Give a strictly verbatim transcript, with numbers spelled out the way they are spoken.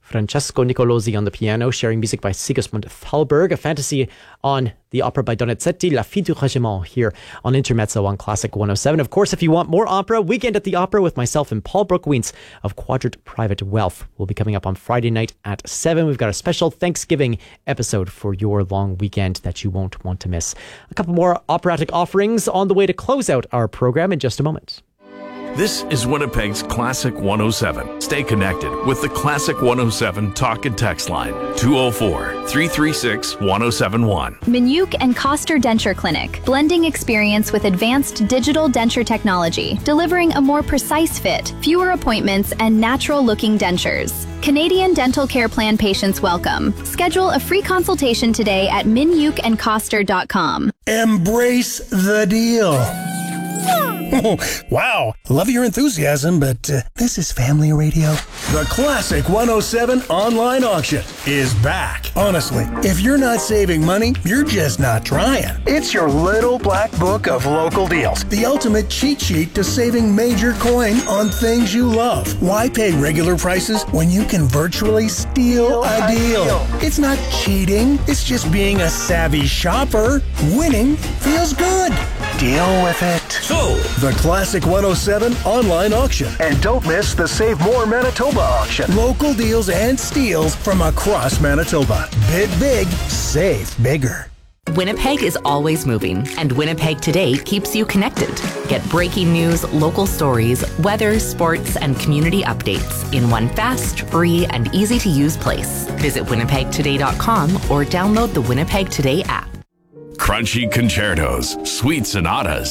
Francesco Nicolosi on the piano, sharing music by Sigismund Thalberg, a fantasy on the opera by Donizetti, La Fille du Régiment, here on Intermezzo on Classic one oh seven. Of course, if you want more opera, Weekend at the Opera with myself and Paul Brook-Wiens of Quadrant Private Wealth will be coming up on Friday night at seven. We've got a special Thanksgiving episode for your long weekend that you won't want to miss. A couple more operatic offerings on the way to close out our program in just a moment. This is Winnipeg's Classic one oh seven. Stay connected with the Classic one oh seven talk and text line, two oh four, three three six, one oh seven one. Minuk and Koster Denture Clinic, blending experience with advanced digital denture technology, delivering a more precise fit, fewer appointments, and natural-looking dentures. Canadian Dental Care Plan patients welcome. Schedule a free consultation today at minuk and koster dot com. Embrace the deal. Oh, wow, love your enthusiasm, but uh, this is family radio. The Classic one oh seven online auction is back. Honestly, if you're not saving money, you're just not trying. It's your little black book of local deals. The ultimate cheat sheet to saving major coin on things you love. Why pay regular prices when you can virtually steal a deal? It's not cheating. It's just being a savvy shopper. Winning feels good. Deal with it. So, the Classic one oh seven online auction. And don't miss the Save More Manitoba auction. Local deals and steals from across Manitoba. Bid big, save bigger. Winnipeg is always moving, and Winnipeg Today keeps you connected. Get breaking news, local stories, weather, sports, and community updates in one fast, free, and easy-to-use place. Visit winnipeg today dot com or download the Winnipeg Today app. Crunchy concertos, sweet sonatas,